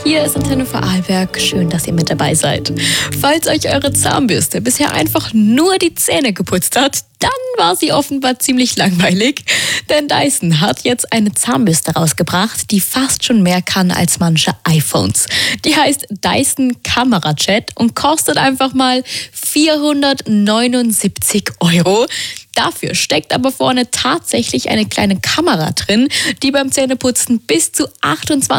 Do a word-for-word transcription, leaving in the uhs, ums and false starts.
hier ist Antenne Vorarlberg. Schön, dass ihr mit dabei seid. Falls euch eure Zahnbürste bisher einfach nur die Zähne geputzt hat, dann war sie offenbar ziemlich langweilig. Denn Dyson hat jetzt eine Zahnbürste rausgebracht, die fast schon mehr kann als manche iPhones. Die heißt Dyson Camera Jet und kostet einfach mal vierhundertneunundsiebzig Euro. Dafür steckt aber vorne tatsächlich eine kleine Kamera drin, die beim Zähneputzen bis zu achtundzwanzig